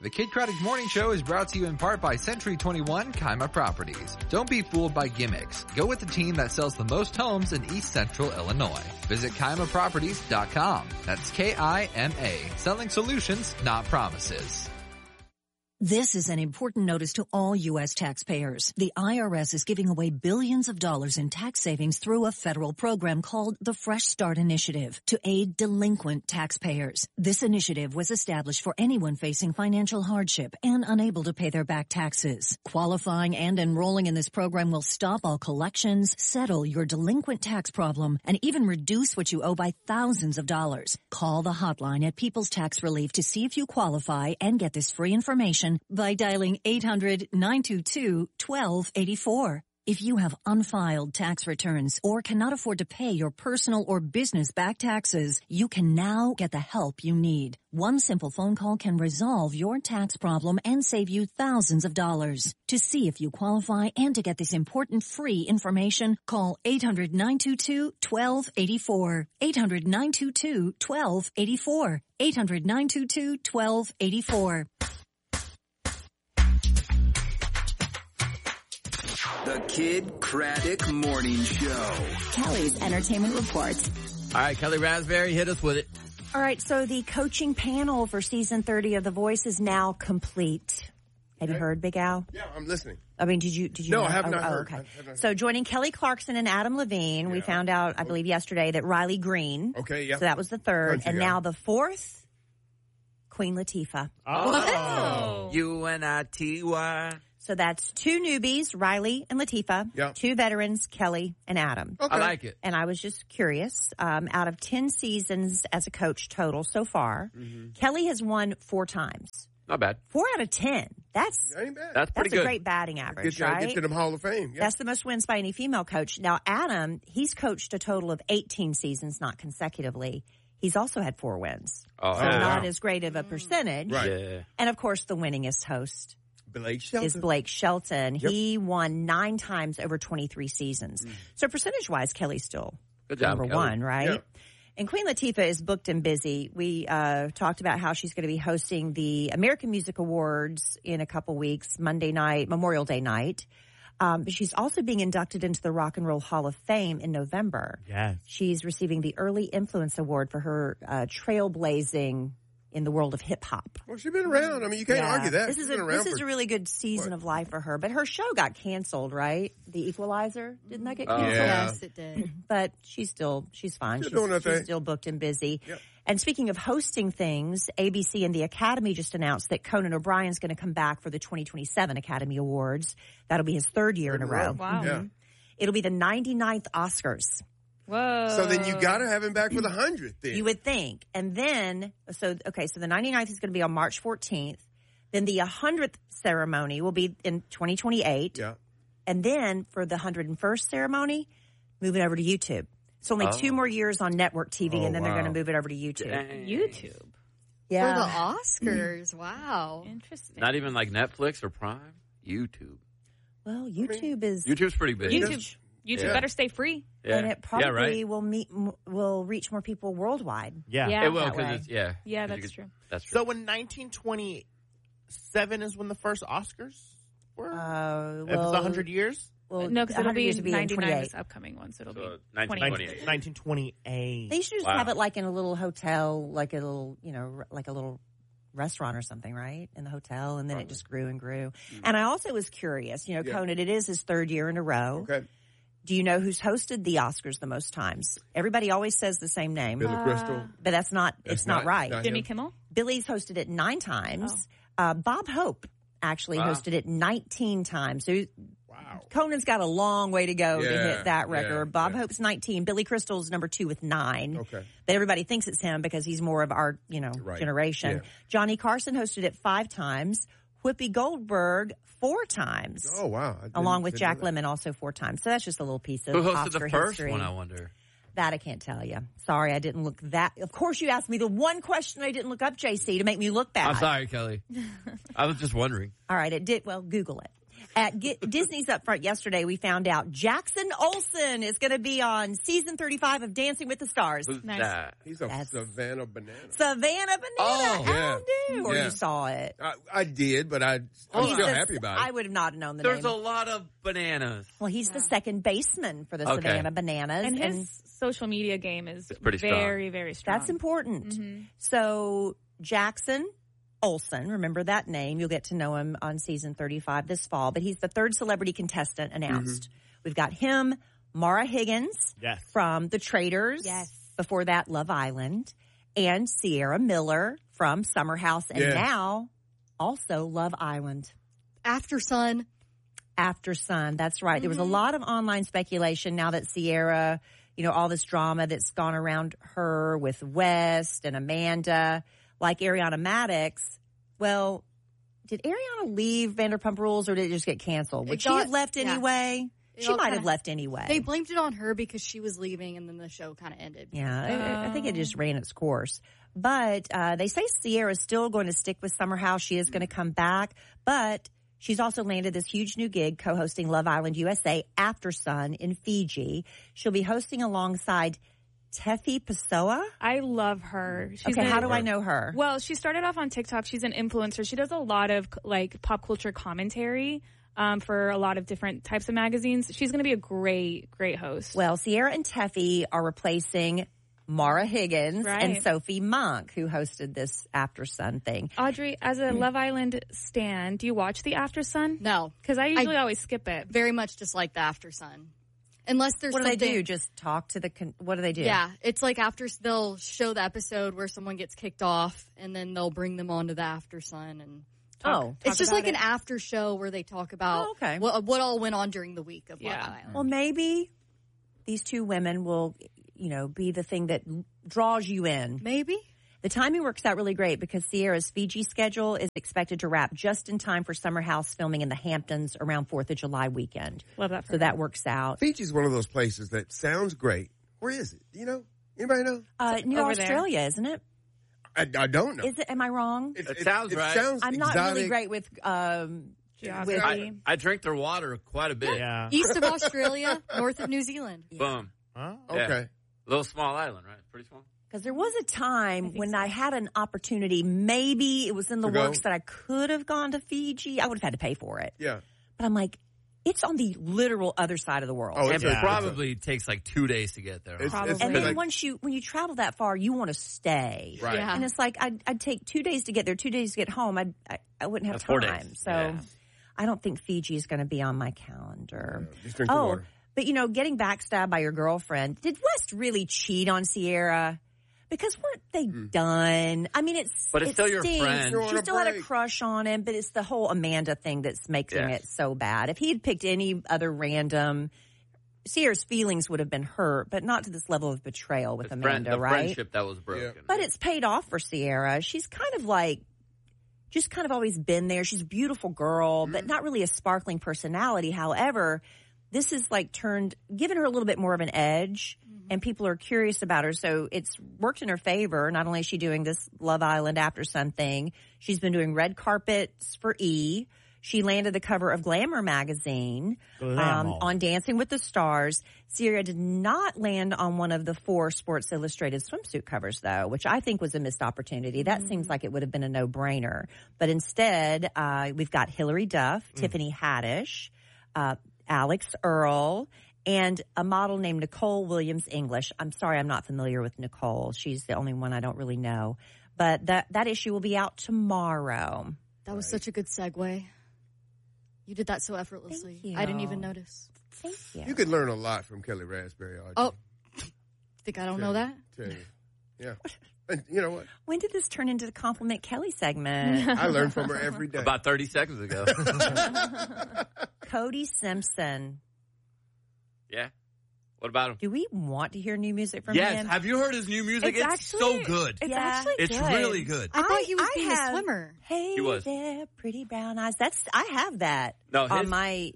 The Kid Craddock Morning Show is brought to you in part by Century 21 Kima Properties. Don't be fooled by gimmicks. Go with the team that sells the most homes in East Central Illinois. Visit KimaProperties.com. That's K-I-M-A. Selling solutions, not promises. This is an important notice to all U.S. taxpayers. The IRS is giving away billions of dollars in tax savings through a federal program called the Fresh Start Initiative to aid delinquent taxpayers. This initiative was established for anyone facing financial hardship and unable to pay their back taxes. Qualifying and enrolling in this program will stop all collections, settle your delinquent tax problem, and even reduce what you owe by thousands of dollars. Call the hotline at People's Tax Relief to see if you qualify and get this free information by dialing 800-922-1284. If you have unfiled tax returns or cannot afford to pay your personal or business back taxes, you can now get the help you need. One simple phone call can resolve your tax problem and save you thousands of dollars. To see if you qualify and to get this important free information, call 800-922-1284. 800-922-1284. 800-922-1284. The Kid Craddock Morning Show. Kelly's Entertainment Report. All right, Kelly Raspberry, hit us with it. All right, so the coaching panel for season 30 of The Voice is now complete. Have you heard, Big Al? Yeah, I'm listening. I mean, did you No, know? I have not heard. Okay. I have not So joining Kelly Clarkson and Adam Levine, we found out, I believe yesterday, that Riley Green. Okay, yeah. So that was the third. Country And guy. now the fourth, Queen Latifah. Oh. U-N-I-T-Y. So that's two newbies, Riley and Latifah. Yeah. Two veterans, Kelly and Adam. Okay. I like it. And I was just curious, out of 10 seasons as a coach total so far, Kelly has won 4 times. Not bad. 4 out of 10. That's That ain't bad. That's pretty a good. great batting average, Get right? to them Hall of Fame. Yeah. That's the most wins by any female coach. Now, Adam, he's coached a total of 18 seasons, not consecutively. He's also had 4 wins. Oh, So yeah. not as great of a percentage. Right. Yeah. And, of course, the winningest host Blake Shelton. is Blake Shelton. Yep. He won 9 times over 23 seasons. So percentage-wise, Kelly's still Good job, number Kelly. 1, right? Yeah. And Queen Latifah is booked and busy. We talked about how she's going to be hosting the American Music Awards in a couple weeks, Monday night, Memorial Day night. But she's also being inducted into the Rock and Roll Hall of Fame in November. Yes. She's receiving the Early Influence Award for her trailblazing in the world of hip hop. Well, she's been around. I mean, you can't argue that. This She's is been around a for- really good season of life for her. But her show got canceled, right? The Equalizer, didn't that get Oh. canceled? Yeah. Yes, it did. But she's fine. She's doing her thing. She's still booked and busy. Yep. And speaking of hosting things, ABC and the Academy just announced that Conan O'Brien's going to come back for the 2027 Academy Awards. That'll be his 3rd year in a row. Wow. Yeah. It'll be the 99th Oscars. Whoa. So then you got to have him back for the 100th then. You would think. And then, so the 99th is going to be on March 14th. Then the 100th ceremony will be in 2028. Yeah. And then for the 101st ceremony, move it over to YouTube. It's only 2 more years on network TV, and then they're wow. going to move it over to YouTube. YouTube. Yeah. For the Oscars. Wow. Interesting. Not even like Netflix or Prime. YouTube. Well, YouTube is, YouTube's pretty big. YouTube Yeah. better stay free. Yeah. and it probably yeah, right. will reach more people worldwide. Yeah. Yeah. It will that way. because it's yeah. Yeah, 'Cause you that's could- true. That's true. So when 1927 is when the first Oscars were? if it's 100 years? Well, No, because it'll 100 be years would in 99 28. this upcoming one, so it'll So, be 1928. 1928. They should just Wow. have it like in a little hotel, like a little, like a little restaurant or something, right? In the hotel, and then it just grew and grew. And I also was curious, Conan, it is his 3rd year in a row. Okay. Do you know who's hosted the Oscars the most times? Everybody always says the same name, Billy Crystal. but it's not right. not Jimmy him. Kimmel. Billy's hosted it 9 times. Bob Hope actually Wow. hosted it 19 times. So Wow. Conan's got a long way to go to Yeah, hit that record. yeah, Bob yeah. Hope's 19. Billy Crystal's number 2 with 9. Okay. But everybody thinks it's him because he's more of our, Right. generation. Yeah. Johnny Carson hosted it 5 times. Whoopi Goldberg 4 times. Oh, wow. I Along with didn't Jack know that. Lemmon also 4 times. So that's just a little piece of Who hosted Oscar the first history. one, I wonder? That I can't tell you. Sorry, I didn't look that. Of course, you asked me the one question I didn't look up, JC, to make me look bad. I'm sorry, Kelly. I was just wondering. All right, it did. Well, Google it. At Disney's Upfront yesterday, we found out Jackson Olsen is going to be on season 35 of Dancing with the Stars. Who's Nice. that? He's a That's- Savannah Banana. Savannah Banana. Oh, yeah. How knew or Yeah. you saw it? I did, but I'm still happy about it. I would have not known the There's name. a lot of bananas. Well, he's the second baseman for the Okay. Savannah Bananas. And his social media game is pretty strong. very, very strong. That's important. Mm-hmm. So Jackson Olsen, remember that name. You'll get to know him on season 35 this fall. But he's the third celebrity contestant announced. We've got him, Mara Higgins Yes. from The Traitors. Yes. Before that, Love Island. And Sierra Miller from Summer House. And Yeah. now also Love Island. After Sun. After Sun. That's right. There was a lot of online speculation now that Sierra, all this drama that's gone around her with West and Amanda, like Ariana Madix. Well, did Ariana leave Vanderpump Rules or did it just get canceled? Would she have left anyway? She might have left anyway. They blamed it on her because she was leaving and then the show kind of ended. Yeah, I think it just ran its course. But they say Sierra's still going to stick with Summer House. She is going to come back. But she's also landed this huge new gig co-hosting Love Island USA After Sun in Fiji. She'll be hosting alongside Tefi Pessoa. I love her. She's How do I know her? Well, she started off on TikTok. She's an influencer. She does a lot of like pop culture commentary for a lot of different types of magazines. She's going to be a great, great host. Well, Sierra and Tefi are replacing Mara Higgins and Sophie Monk, who hosted this After Sun thing. Audrey, as a Love Island stan, do you watch the After Sun? No. Because I usually always skip it. Very much dislike the After Sun. Unless there's What do something. they do? Just talk to the. What do they do? Yeah, it's like after they'll show the episode where someone gets kicked off, and then they'll bring them onto the After Sun, and it's just like an after show where they talk about what all went on during the week of Love Island. Well, maybe these two women will, be the thing that draws you in. Maybe. The timing works out really great because Sierra's Fiji schedule is expected to wrap just in time for Summer House filming in the Hamptons around 4th of July weekend. Love that. So that works out. Fiji's one of those places that sounds great. Where is it? Do you know? Anybody know? New Australia, isn't it? I don't know. Is it? Am I wrong? It sounds right. Sounds I'm not exotic. really great with geography. I drink their water quite a bit. Yeah. East of Australia, north of New Zealand. Boom. Huh? Okay. Little small island, right? Pretty small. Because there was a time when I had an opportunity, maybe it was in the works that I could have gone to Fiji. I would have had to pay for it. Yeah. But I'm like, it's on the literal other side of the world. Oh, And it probably takes like 2 days to get there. Probably. And then like- when you travel that far, you want to stay. Right. Yeah. And it's like, I'd take 2 days to get there, 2 days to get home. I wouldn't have That's 4 time. days. So Yeah. I don't think Fiji is going to be on my calendar. Just drink the water. But getting backstabbed by your girlfriend, did West really cheat on Sierra? Because weren't they done? I mean, But it's still your stinks. friend. You're on She a still had a break. crush on him, but it's the whole Amanda thing that's making Yes. it so bad. If he had picked any other random, Sierra's feelings would have been hurt, but not to this level of betrayal with Amanda, the right? friendship that was broken. Yeah. But it's paid off for Sierra. She's kind of like, just kind of always been there. She's a beautiful girl, but not really a sparkling personality. However, this is like given her a little bit more of an edge, and people are curious about her. So it's worked in her favor. Not only is she doing this Love Island After Sun thing, she's been doing red carpets for E! She landed the cover of Glamour magazine on Dancing with the Stars. Sierra did not land on one of the 4 Sports Illustrated swimsuit covers, though, which I think was a missed opportunity. That seems like it would have been a no-brainer. But instead, we've got Hilary Duff, Tiffany Haddish, Alex Earl, and a model named Nicole Williams English. I'm sorry, I'm not familiar with Nicole. She's the only one I don't really know. But that issue will be out tomorrow. That was such a good segue. You did that so effortlessly. Thank you. I didn't even notice. Thank you. You could learn a lot from Kelly Raspberry. Audrey. Oh, think I don't know that? Tell you. Yeah. And you know what? When did this turn into the Compliment Kelly segment? I learn from her every day. About 30 seconds ago. Cody Simpson. Yeah. What about him? Do we want to hear new music from Yes. him? Have you heard his new music? It's It's actually- so good. It's Yeah. actually It's good. really good. I thought he was being have- a swimmer. Hey He was. there, pretty brown eyes. I have that No, on his- my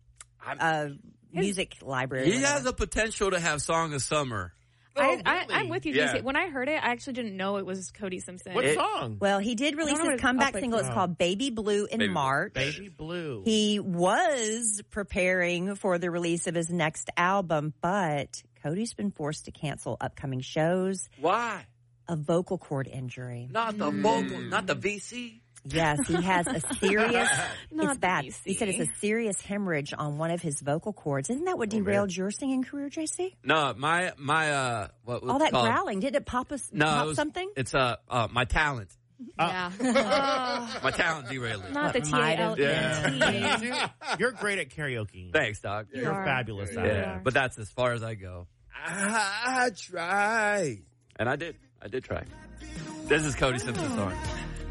music library. He has the potential to have Song of Summer. I'm with you, Yeah. JC. When I heard it, I actually didn't know it was Cody Simpson. What song? Well, he did release know his what comeback I'll single. It's play. called Baby Blue in Baby Blue. March. Baby Blue. He was preparing for the release of his next album, but Cody's been forced to cancel upcoming shows. Why? a vocal cord injury. Not the vocal, not the VC. Yes, he has a serious, it's bad. VC. He said it's a serious hemorrhage on one of his vocal cords. Isn't that what derailed your singing career, JC? No, my what was all that called? growling, did it pop something? It's my talent. Yeah. My talent derailed it. Not the TALT. You're great at karaoke. Thanks, Doc. You're fabulous at it. But that's as far as I go. I tried. And I did. I did try. This is Cody Simpson's song.